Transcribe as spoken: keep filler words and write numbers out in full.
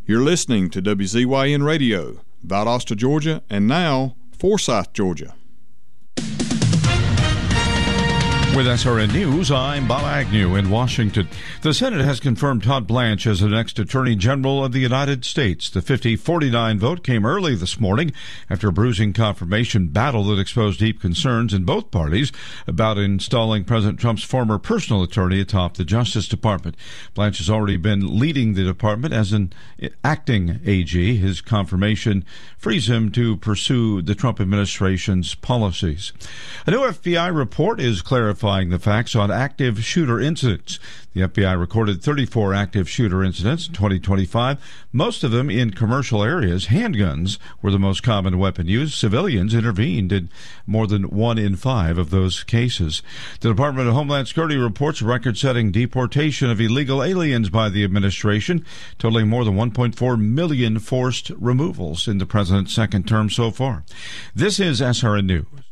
You're listening to W Z Y N Radio, Valdosta, Georgia, and now Forsyth, Georgia. With S R N News, I'm Bob Agnew in Washington. The Senate has confirmed Todd Blanche as the next Attorney General of the United States. The fifty forty-nine vote came early this morning after a bruising confirmation battle that exposed deep concerns in both parties about installing President Trump's former personal attorney atop the Justice Department. Blanche has already been leading the department as an acting A G. His confirmation frees him to pursue the Trump administration's policies. A new F B I report is clarifying the facts on active shooter incidents. The F B I recorded thirty-four active shooter incidents in twenty twenty-five, most of them in commercial areas. Handguns were the most common weapon used. Civilians intervened in more than one in five of those cases. The Department of Homeland Security reports a record-setting deportation of illegal aliens by the administration, totaling more than one point four million forced removals in the president's second term so far. This is S R N News.